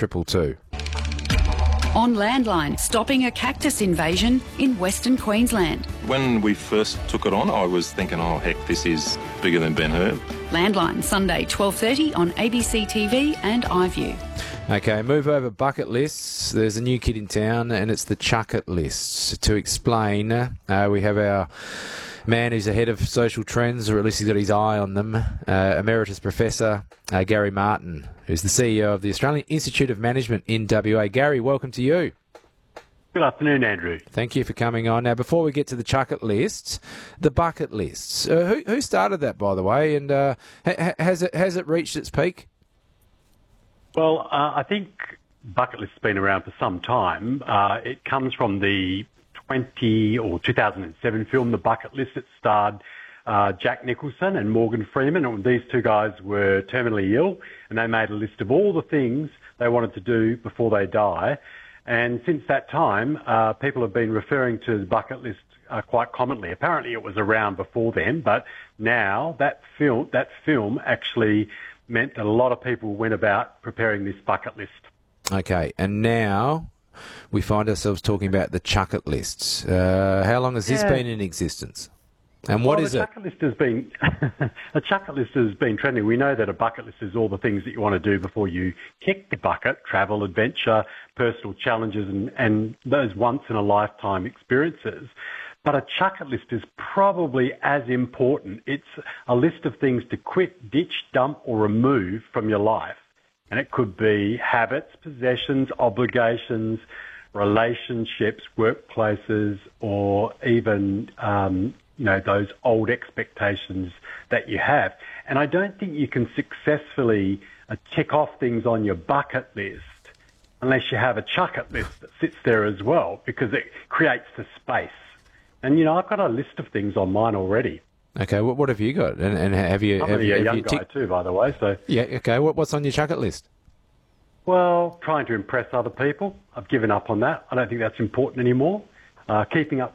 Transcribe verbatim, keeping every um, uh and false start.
triple two. On Landline, stopping a cactus invasion in Western Queensland. When we first took it on, I was thinking, oh, heck, this is bigger than Ben Hur. Landline, Sunday, twelve thirty on A B C T V and iView. Okay, move over bucket lists. There's a new kid in town, and it's the Chuck It List. To explain, uh, we have our man who's ahead of social trends, or at least he's got his eye on them, uh, Emeritus Professor uh, Gary Martin, who's the C E O of the Australian Institute of Management in W A. Gary, welcome to you. Good afternoon, Andrew. Thank you for coming on. Now, before we get to the Chuck It Lists, the bucket lists. Uh, who, who started that, by the way, and uh, ha- has it has it reached its peak? Well, uh, I think bucket list has been around for some time. Uh, it comes from the twenty or two thousand seven film, The Bucket List. It starred uh, Jack Nicholson and Morgan Freeman, and these two guys were terminally ill, and they made a list of all the things they wanted to do before they die. And since that time, uh, people have been referring to the bucket list uh, quite commonly. Apparently, it was around before then, but now that film that film actually meant that a lot of people went about preparing this bucket list. Okay, and now we find ourselves talking about the Chuck It Lists. Uh, how long has this Yeah. been in existence? And what well, is the it? Chuck It List has been a Chuck It List has been trending. We know that a bucket list is all the things that you want to do before you kick the bucket: travel, adventure, personal challenges, and, and those once in a lifetime experiences. But a Chuck It List is probably as important. It's a list of things to quit, ditch, dump, or remove from your life. And it could be habits, possessions, obligations, relationships, workplaces, or even, um, you know, those old expectations that you have. And I don't think you can successfully uh, tick off things on your bucket list unless you have a Chuck It List that sits there as well, because it creates the space. And, you know, I've got a list of things on mine already. Okay, what, what have you got? And, and have you... I'm have only you, a have young you guy tick- too, by the way, so... Yeah, okay. What, what's on your Chuck It List? Well, trying to impress other people. I've given up on that. I don't think that's important anymore. Uh, keeping up